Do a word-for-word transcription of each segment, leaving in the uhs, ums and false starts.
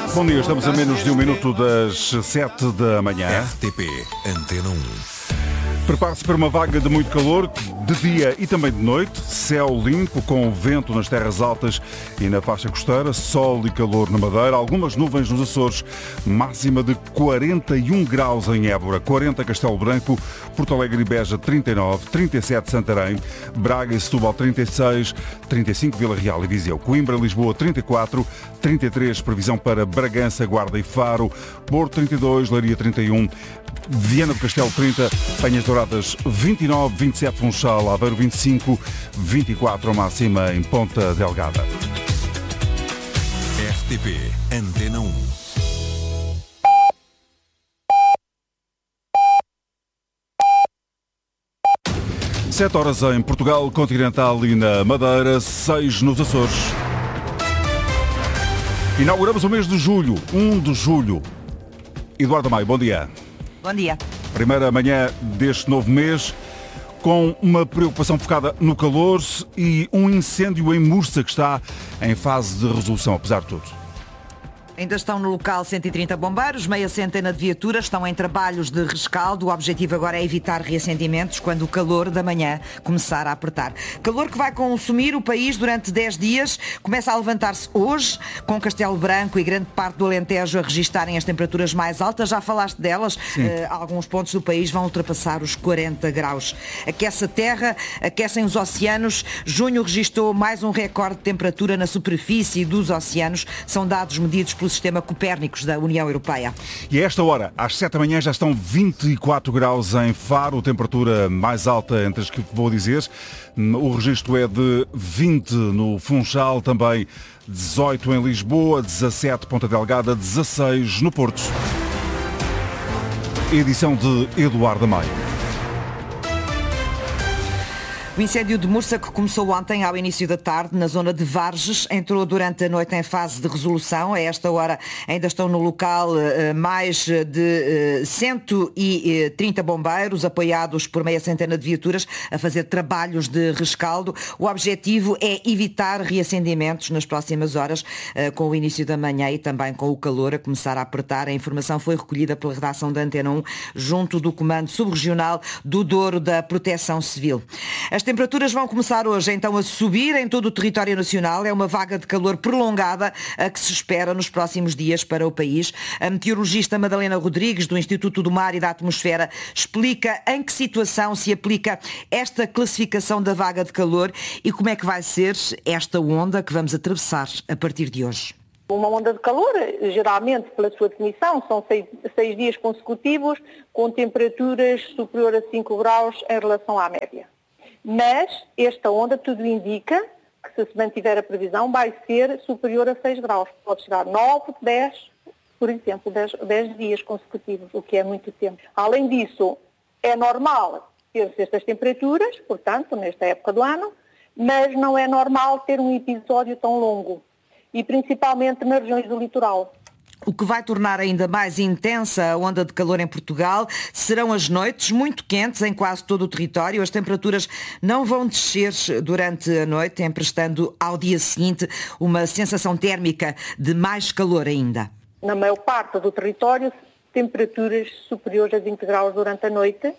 Bom dia, estamos a menos de um minuto das sete da manhã. R T P Antena um. Prepare-se para uma vaga de muito calor, de dia e também de noite. Céu limpo, com vento nas terras altas e na faixa costeira. Sol e calor na Madeira. Algumas nuvens nos Açores. Máxima de quarenta e um graus em Évora. quarenta Castelo Branco. Porto Alegre e Beja trinta e nove. trinta e sete Santarém. Braga e Setúbal trinta e seis. trinta e cinco Vila Real e Viseu. Coimbra e Lisboa trinta e quatro. trinta e três previsão para Bragança, Guarda e Faro. Porto trinta e dois. Leiria trinta e um. Viana do Castelo trinta, Penhas Douradas vinte e nove, vinte e sete Funchal, Aveiro vinte e cinco, vinte e quatro a máxima em Ponta Delgada. R T P Antena um. sete horas em Portugal Continental e na Madeira, seis nos Açores. Inauguramos o mês de julho, primeiro de julho. Eduardo Maio, bom dia. Bom dia. Primeira manhã deste novo mês, com uma preocupação focada no calor e um incêndio em Mursa que está em fase de resolução, apesar de tudo. Ainda estão no local cento e trinta bombeiros, meia centena de viaturas estão em trabalhos de rescaldo. O objetivo agora é evitar reacendimentos quando o calor da manhã começar a apertar. Calor que vai consumir o país durante dez dias. Começa a levantar-se hoje, com Castelo Branco e grande parte do Alentejo a registarem as temperaturas mais altas. Já falaste delas. Uh, alguns pontos do país vão ultrapassar os quarenta graus. Aquece a terra, aquecem os oceanos. Junho registrou mais um recorde de temperatura na superfície dos oceanos. São dados medidos pelo Sistema Copérnicos da União Europeia. E a esta hora, às sete da manhã, já estão vinte e quatro graus em Faro, temperatura mais alta entre as que vou dizer. O registro é de vinte no Funchal, também dezoito em Lisboa, dezassete Ponta Delgada, dezasseis no Porto. Edição de Eduardo Maio. O incêndio de Mursa, que começou ontem ao início da tarde na zona de Varges, entrou durante a noite em fase de resolução. A esta hora ainda estão no local mais de cento e trinta bombeiros, apoiados por meia centena de viaturas, a fazer trabalhos de rescaldo. O objetivo é evitar reacendimentos nas próximas horas, com o início da manhã e também com o calor a começar a apertar. A informação foi recolhida pela redação da Antena um, junto do Comando Subregional do Douro da Proteção Civil. As temperaturas vão começar hoje então a subir em todo o território nacional. É uma vaga de calor prolongada a que se espera nos próximos dias para o país. A meteorologista Madalena Rodrigues, do Instituto do Mar e da Atmosfera, explica em que situação se aplica esta classificação da vaga de calor e como é que vai ser esta onda que vamos atravessar a partir de hoje. Uma onda de calor, geralmente, pela sua definição, são seis, seis dias consecutivos com temperaturas superiores a cinco graus em relação à média. Mas esta onda tudo indica que, se se mantiver a previsão, vai ser superior a seis graus. Pode chegar a nove, dez, por exemplo, dez, dez dias consecutivos, o que é muito tempo. Além disso, é normal ter estas temperaturas, portanto, nesta época do ano, mas não é normal ter um episódio tão longo, e principalmente nas regiões do litoral. O que vai tornar ainda mais intensa a onda de calor em Portugal serão as noites muito quentes em quase todo o território. As temperaturas não vão descer durante a noite, emprestando ao dia seguinte uma sensação térmica de mais calor ainda. Na maior parte do território, temperaturas superiores a vinte graus durante a noite,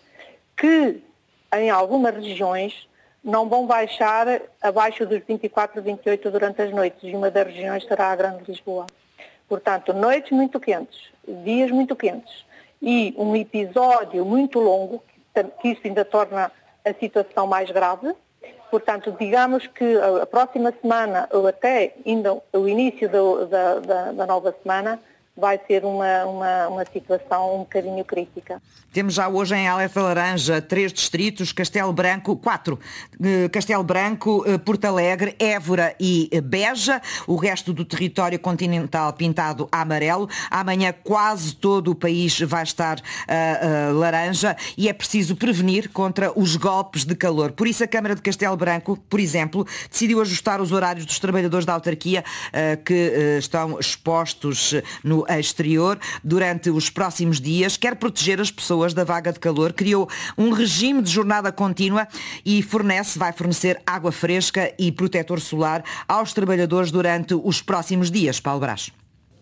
que em algumas regiões não vão baixar abaixo dos vinte e quatro, vinte e oito durante as noites, e uma das regiões será a Grande Lisboa. Portanto, noites muito quentes, dias muito quentes e um episódio muito longo, que isso ainda torna a situação mais grave. Portanto, digamos que a próxima semana, ou até ainda o início do, da, da, da nova semana, vai ser uma, uma, uma situação um bocadinho crítica. Temos já hoje em alerta laranja três distritos, Castelo Branco, quatro, Castelo Branco, Porto Alegre, Évora e Beja. O resto do território continental pintado a amarelo. Amanhã quase todo o país vai estar uh, uh, laranja e é preciso prevenir contra os golpes de calor. Por isso a Câmara de Castelo Branco, por exemplo, decidiu ajustar os horários dos trabalhadores da autarquia uh, que uh, estão expostos no exterior durante os próximos dias. Quer proteger as pessoas da vaga de calor, criou um regime de jornada contínua e fornece, vai fornecer água fresca e protetor solar aos trabalhadores durante os próximos dias. Paulo Brás.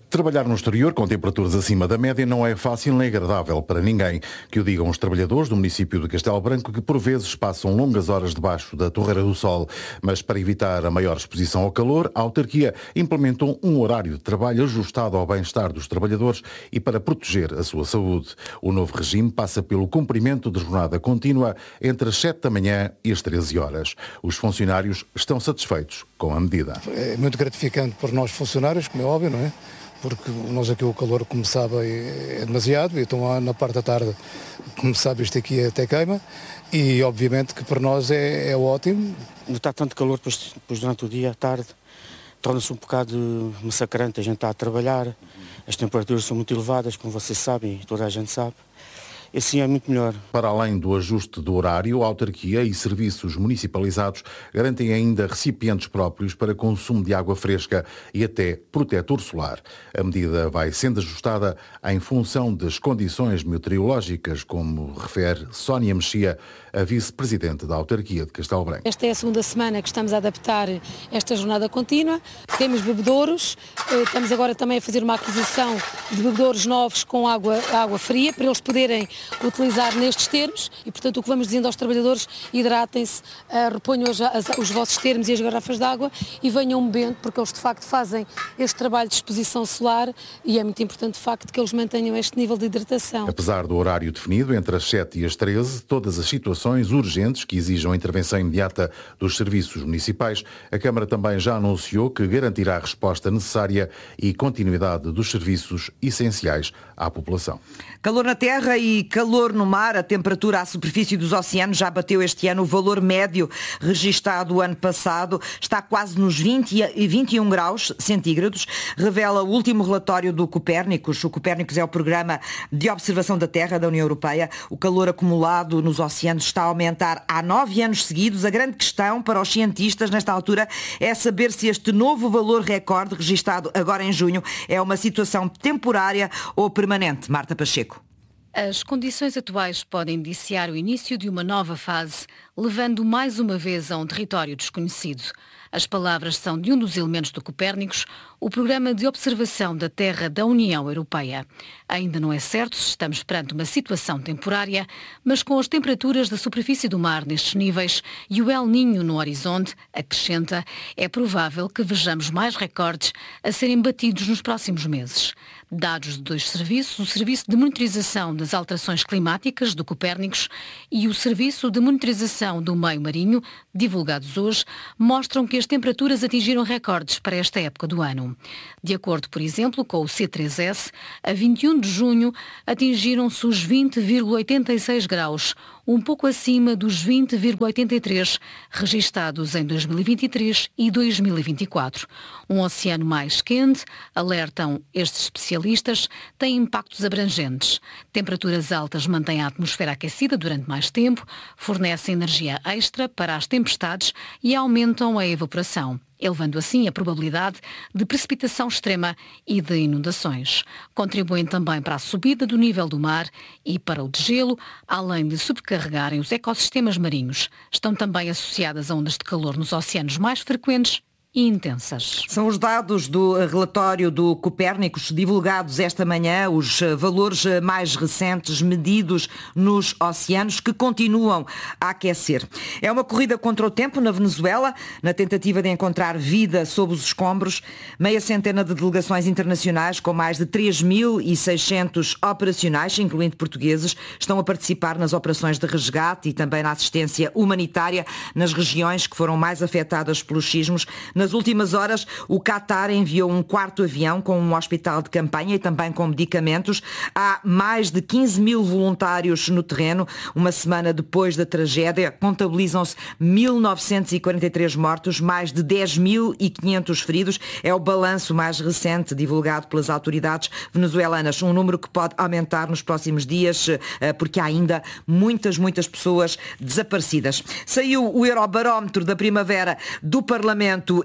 Trabalhar no exterior com temperaturas acima da média não é fácil nem agradável para ninguém. Que o digam os trabalhadores do município de Castelo Branco, que por vezes passam longas horas debaixo da torreira do sol. Mas para evitar a maior exposição ao calor, a autarquia implementou um horário de trabalho ajustado ao bem-estar dos trabalhadores e para proteger a sua saúde. O novo regime passa pelo cumprimento de jornada contínua entre as sete da manhã e as treze horas. Os funcionários estão satisfeitos com a medida. É muito gratificante para nós funcionários, como é óbvio, não é? Porque nós aqui o calor, como sabe, é demasiado, e então na parte da tarde, como sabe, isto aqui até queima, e obviamente que para nós é, é ótimo. Está tanto calor, depois, depois durante o dia, à tarde, torna-se um bocado massacrante, a gente está a trabalhar, as temperaturas são muito elevadas, como vocês sabem, e toda a gente sabe. Assim é muito melhor. Para além do ajuste do horário, a autarquia e serviços municipalizados garantem ainda recipientes próprios para consumo de água fresca e até protetor solar. A medida vai sendo ajustada em função das condições meteorológicas, como refere Sónia Mexia, a vice-presidente da autarquia de Castelo Branco. Esta é a segunda semana que estamos a adaptar esta jornada contínua. Temos bebedouros, estamos agora também a fazer uma aquisição de bebedouros novos com água, água fria, para eles poderem utilizar nestes termos, e portanto o que vamos dizendo aos trabalhadores: hidratem-se, uh, reponham os, as, os vossos termos e as garrafas de água e venham bebendo, porque eles de facto fazem este trabalho de exposição solar e é muito importante de facto que eles mantenham este nível de hidratação. Apesar do horário definido entre as sete e as treze, todas as situações urgentes que exijam a intervenção imediata dos serviços municipais, a Câmara também já anunciou que garantirá a resposta necessária e continuidade dos serviços essenciais à população. Calor na terra e calor no mar. A temperatura à superfície dos oceanos já bateu este ano o valor médio registado o ano passado. Está quase nos vinte e vinte e um graus centígrados, revela o último relatório do Copérnicos. O Copérnicos é o programa de observação da Terra da União Europeia. O calor acumulado nos oceanos está a aumentar há nove anos seguidos. A grande questão para os cientistas nesta altura é saber se este novo valor recorde, registado agora em junho, é uma situação temporária ou permanente. Marta Pacheco. As condições atuais podem indiciar o início de uma nova fase, levando mais uma vez a um território desconhecido. As palavras são de um dos elementos do Copérnicos, o programa de observação da Terra da União Europeia. Ainda não é certo se estamos perante uma situação temporária, mas com as temperaturas da superfície do mar nestes níveis e o El Niño no horizonte, acrescenta, é provável que vejamos mais recordes a serem batidos nos próximos meses. Dados de dois serviços, o Serviço de Monitorização das Alterações Climáticas do Copérnicos e o Serviço de Monitorização do Meio Marinho, divulgados hoje, mostram que as temperaturas atingiram recordes para esta época do ano. De acordo, por exemplo, com o C três S, a vinte e um de junho atingiram-se os vinte vírgula oitenta e seis graus, um pouco acima dos vinte vírgula oitenta e três registados em dois mil e vinte e três e dois mil e vinte e quatro. Um oceano mais quente, alertam estes especialistas, tem impactos abrangentes. Temperaturas altas mantêm a atmosfera aquecida durante mais tempo, fornecem energia extra para as tempestades e aumentam a evaporação, elevando assim a probabilidade de precipitação extrema e de inundações. Contribuem também para a subida do nível do mar e para o degelo, além de sobrecarregarem os ecossistemas marinhos. Estão também associadas a ondas de calor nos oceanos mais frequentes e intensas. São os dados do relatório do Copérnicos divulgados esta manhã, os valores mais recentes medidos nos oceanos que continuam a aquecer. É uma corrida contra o tempo na Venezuela, na tentativa de encontrar vida sob os escombros. Meia centena de delegações internacionais com mais de três mil e seiscentos operacionais, incluindo portugueses, estão a participar nas operações de resgate e também na assistência humanitária nas regiões que foram mais afetadas pelos sismos. Nas últimas horas, o Qatar enviou um quarto avião com um hospital de campanha e também com medicamentos. Há mais de quinze mil voluntários no terreno. Uma semana depois da tragédia, contabilizam-se mil novecentos e quarenta e três mortos, mais de dez mil e quinhentos feridos. É o balanço mais recente divulgado pelas autoridades venezuelanas. Um número que pode aumentar nos próximos dias, porque há ainda muitas, muitas pessoas desaparecidas. Saiu o Eurobarómetro da primavera do Parlamento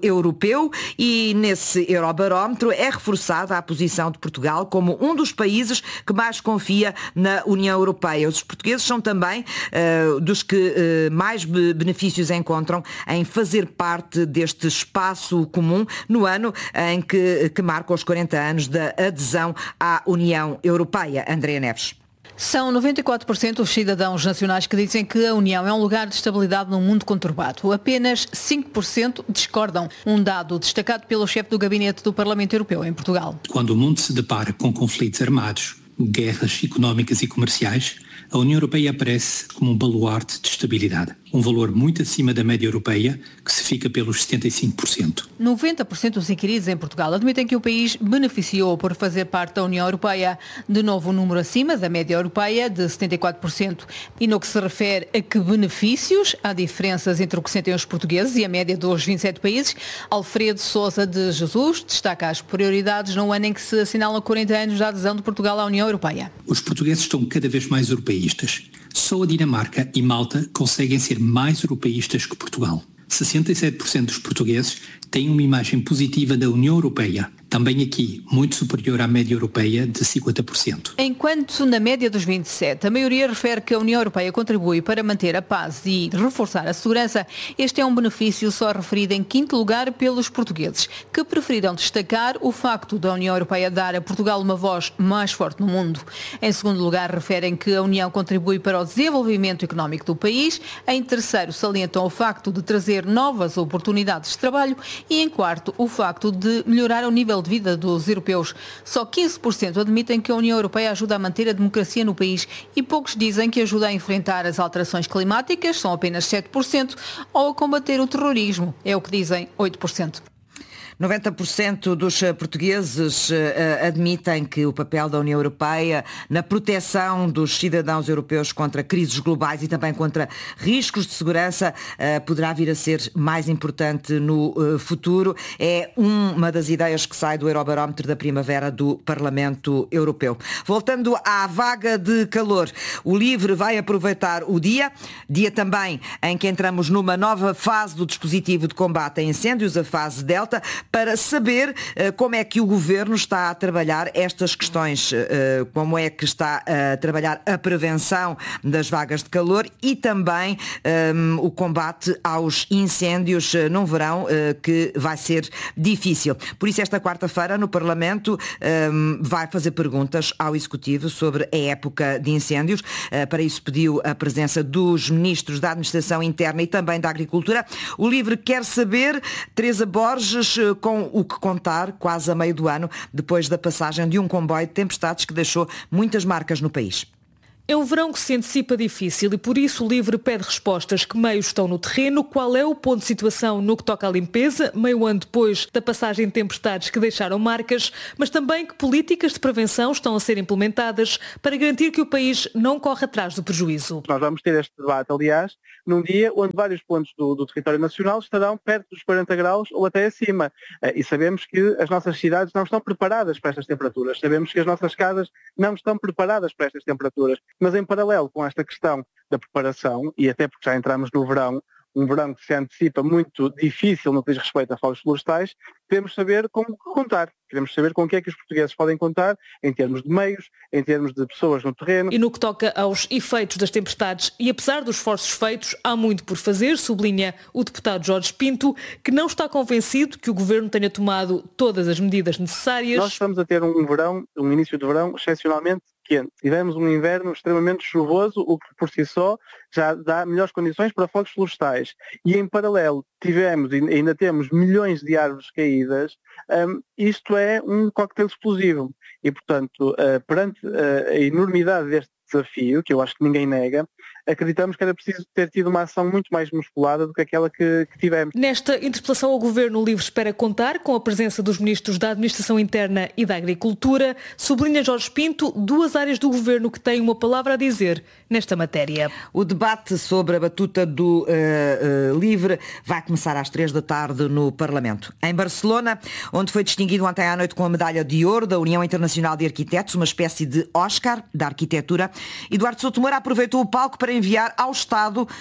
europeu e nesse Eurobarómetro é reforçada a posição de Portugal como um dos países que mais confia na União Europeia. Os portugueses são também uh, dos que uh, mais benefícios encontram em fazer parte deste espaço comum no ano em que, que marca os quarenta anos da adesão à União Europeia. Andréa Neves. São noventa e quatro por cento dos cidadãos nacionais que dizem que a União é um lugar de estabilidade num mundo conturbado. Apenas cinco por cento discordam. Um dado destacado pelo chefe do Gabinete do Parlamento Europeu em Portugal. Quando o mundo se depara com conflitos armados, guerras económicas e comerciais, a União Europeia aparece como um baluarte de estabilidade. Um valor muito acima da média europeia, que se fica pelos setenta e cinco por cento. noventa por cento dos inquiridos em Portugal admitem que o país beneficiou por fazer parte da União Europeia. De novo, um número acima da média europeia, de setenta e quatro por cento. E no que se refere a que benefícios, há diferenças entre o que sentem os portugueses e a média dos vinte e sete países. Alfredo Sousa de Jesus destaca as prioridades no ano em que se assinalam quarenta anos da adesão de Portugal à União Europeia. Os portugueses estão cada vez mais europeístas. Só a Dinamarca e Malta conseguem ser mais europeístas que Portugal. sessenta e sete por cento dos portugueses têm uma imagem positiva da União Europeia. Também aqui, muito superior à média europeia de cinquenta por cento. Enquanto na média dos vinte e sete, a maioria refere que a União Europeia contribui para manter a paz e reforçar a segurança, este é um benefício só referido em quinto lugar pelos portugueses, que preferiram destacar o facto da União Europeia dar a Portugal uma voz mais forte no mundo. Em segundo lugar, referem que a União contribui para o desenvolvimento económico do país. Em terceiro, salientam o facto de trazer novas oportunidades de trabalho e em quarto, o facto de melhorar o nível de vida dos europeus. Só quinze por cento admitem que a União Europeia ajuda a manter a democracia no país e poucos dizem que ajuda a enfrentar as alterações climáticas, são apenas sete por cento, ou a combater o terrorismo, é o que dizem oito por cento. noventa por cento dos portugueses admitem que o papel da União Europeia na proteção dos cidadãos europeus contra crises globais e também contra riscos de segurança poderá vir a ser mais importante no futuro. É uma das ideias que sai do Eurobarómetro da primavera do Parlamento Europeu. Voltando à vaga de calor, o LIVRE vai aproveitar o dia, dia também em que entramos numa nova fase do dispositivo de combate a incêndios, a fase Delta, para saber uh, como é que o Governo está a trabalhar estas questões, uh, como é que está a trabalhar a prevenção das vagas de calor e também um, o combate aos incêndios uh, num verão uh, que vai ser difícil. Por isso, esta quarta-feira, no Parlamento, um, vai fazer perguntas ao Executivo sobre a época de incêndios. Uh, para isso, pediu a presença dos Ministros da Administração Interna e também da Agricultura. O LIVRE quer saber, Teresa Borges, com o que contar quase a meio do ano, depois da passagem de um comboio de tempestades que deixou muitas marcas no país. É um verão que se antecipa difícil e por isso o LIVRE pede respostas. Que meios estão no terreno? Qual é o ponto de situação no que toca à limpeza, meio ano depois da passagem de tempestades que deixaram marcas, mas também que políticas de prevenção estão a ser implementadas para garantir que o país não corre atrás do prejuízo. Nós vamos ter este debate, aliás, num dia onde vários pontos do, do território nacional estarão perto dos quarenta graus ou até acima. E sabemos que as nossas cidades não estão preparadas para estas temperaturas. Sabemos que as nossas casas não estão preparadas para estas temperaturas. Mas em paralelo com esta questão da preparação, e até porque já entramos no verão, um verão que se antecipa muito difícil no que diz respeito a fogos florestais, queremos saber com o que contar. Queremos saber com o que é que os portugueses podem contar em termos de meios, em termos de pessoas no terreno. E no que toca aos efeitos das tempestades, e apesar dos esforços feitos, há muito por fazer, sublinha o deputado Jorge Pinto, que não está convencido que o Governo tenha tomado todas as medidas necessárias. Nós estamos a ter um verão, um início de verão excepcionalmente quente. Tivemos um inverno extremamente chuvoso, o que por si só já dá melhores condições para fogos florestais. E em paralelo tivemos e ainda temos milhões de árvores caídas. Um, isto é um coquetel explosivo. E, portanto, uh, perante uh, a enormidade deste desafio, que eu acho que ninguém nega, acreditamos que era preciso ter tido uma ação muito mais musculada do que aquela que, que tivemos. Nesta interpelação ao Governo, o LIVRE espera contar com a presença dos Ministros da Administração Interna e da Agricultura. Sublinha Jorge Pinto duas áreas do Governo que têm uma palavra a dizer nesta matéria. O debate sobre a batuta do uh, uh, LIVRE vai começar às três da tarde no Parlamento. Em Barcelona, onde foi distinguido ontem à noite com a medalha de ouro da União Internacional de Arquitetos, uma espécie de Oscar da arquitetura, Eduardo Souto Moura aproveitou o palco para enviar ao Estado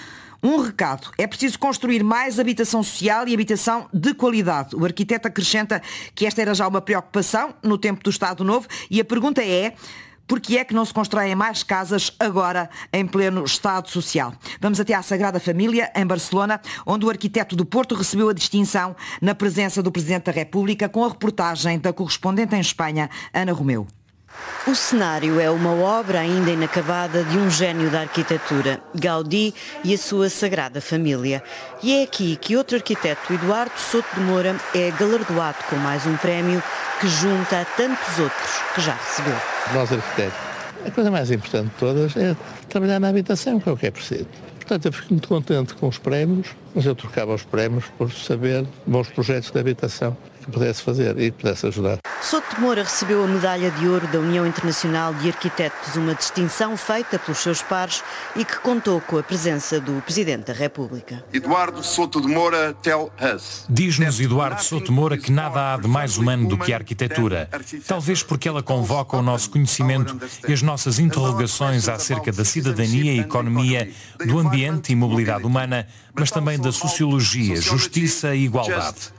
Um recado, é preciso construir mais habitação social e habitação de qualidade. O arquiteto acrescenta que esta era já uma preocupação no tempo do Estado Novo e a pergunta é: por que é que não se constroem mais casas agora em pleno Estado Social? Vamos até à Sagrada Família, em Barcelona, onde o arquiteto do Porto recebeu a distinção na presença do Presidente da República, com a reportagem da correspondente em Espanha, Ana Romeu. O cenário é uma obra ainda inacabada de um gênio da arquitetura, Gaudí e a sua Sagrada Família. E é aqui que outro arquiteto, Eduardo Soto de Moura, é galardoado com mais um prémio que junta a tantos outros que já recebeu. Nós, arquitetos, a coisa mais importante de todas é trabalhar na habitação, que é o que é preciso. Portanto, eu fico muito contente com os prémios, mas eu trocava os prémios por saber bons projetos de habitação que pudesse fazer e pudesse ajudar. Soto de Moura recebeu a medalha de ouro da União Internacional de Arquitetos, uma distinção feita pelos seus pares e que contou com a presença do Presidente da República. Eduardo Soto de Moura tell us. Diz-nos Eduardo Soto de Moura que nada há de mais humano do que a arquitetura. Talvez porque ela convoca o nosso conhecimento e as nossas interrogações acerca da cidadania e economia, do ambiente e mobilidade humana, mas também da sociologia, justiça e igualdade.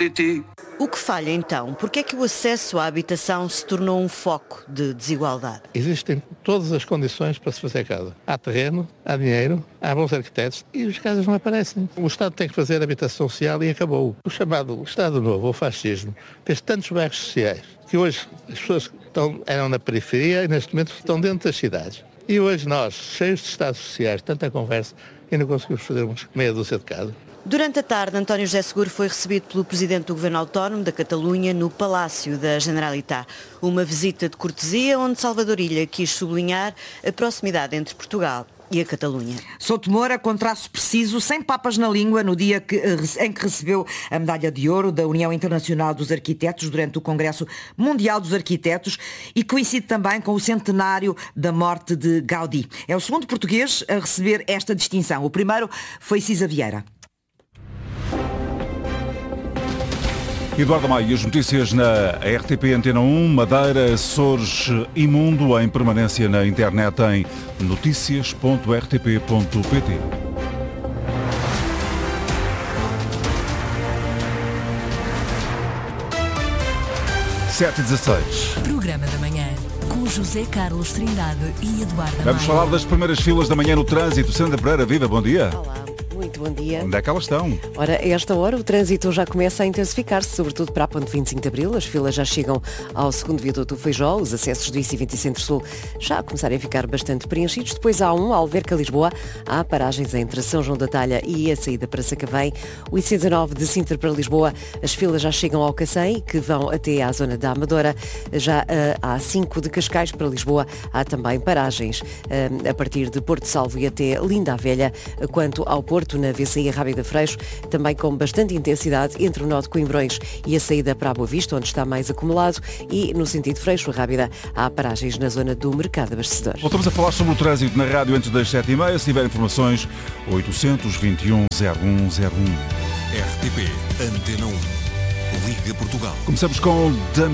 O que falha então? Porque é que o acesso à habitação se tornou um foco de desigualdade? Existem todas as condições para se fazer casa. Há terreno, há dinheiro, há bons arquitetos e as casas não aparecem. O Estado tem que fazer habitação social e acabou. O chamado Estado Novo, ou fascismo, fez tantos bairros sociais que hoje as pessoas que estão, eram na periferia e neste momento estão dentro das cidades. E hoje nós, cheios de estados sociais, tanta conversa, ainda conseguimos fazer uns meia dúzia de casas. Durante a tarde, António José Seguro foi recebido pelo Presidente do Governo Autónomo da Catalunha no Palácio da Generalitat. Uma visita de cortesia onde Salvador Illa quis sublinhar a proximidade entre Portugal e a Catalunha. Soto Moura, com traço preciso, sem papas na língua, no dia que, em que recebeu a medalha de ouro da União Internacional dos Arquitetos durante o Congresso Mundial dos Arquitetos e coincide também com o centenário da morte de Gaudí. É o segundo português a receber esta distinção. O primeiro foi Cisa Vieira. Eduardo Maia, as notícias na R T P Antena um, Madeira, Açores e Mundo, em permanência na internet em notícias ponto r t p ponto p t. sete e dezasseis. Programa da manhã, com José Carlos Trindade e Eduardo Maia. Vamos falar das primeiras filas da manhã no trânsito. Sandra Pereira, viva, bom dia. Olá. Muito bom dia. Onde é que elas estão? Ora, a esta hora o trânsito já começa a intensificar-se, sobretudo para a ponte vinte e cinco de Abril. As filas já chegam ao segundo viaduto do Feijó. Os acessos do I C vinte Centro-Sul já começarem a ficar bastante preenchidos. Depois há um, Alverca-Lisboa. Há paragens entre São João da Talha e a saída para Sacavém. O I C dezanove de Sintra para Lisboa. As filas já chegam ao Cacém, que vão até à zona da Amadora. Já há cinco de Cascais para Lisboa. Há também paragens a partir de Porto Salvo e até Linda a Velha. Quanto ao Porto, na V C I Rábida Freixo, também com bastante intensidade entre o nó de Coimbrões e a saída para a Boa Vista, onde está mais acumulado, e no sentido Freixo-Rábida há paragens na zona do Mercado Abastecedor. Voltamos a falar sobre o trânsito na rádio antes das sete e meia. Se tiver informações, oitocentos, vinte e um, zero um zero um. R T P Antena um. Liga Portugal. Começamos com